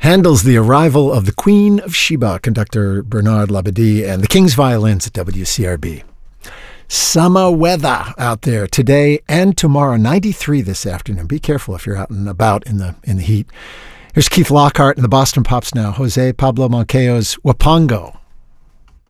handles the arrival of the Queen of Sheba, conductor Bernard Labadie, and the King's Violins at WCRB. Summer weather out there today and tomorrow. 93 this afternoon. Be careful if you're out and about in the heat. Here's Keith Lockhart and the Boston Pops now. Jose Pablo Moncayo's Wapango.